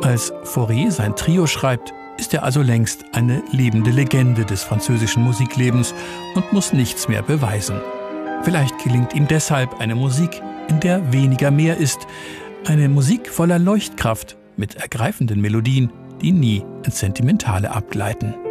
Als Fauré sein Trio schreibt, ist er also längst eine lebende Legende des französischen Musiklebens und muss nichts mehr beweisen. Vielleicht gelingt ihm deshalb eine Musik, in der weniger mehr ist, eine Musik voller Leuchtkraft mit ergreifenden Melodien, die nie ins Sentimentale abgleiten.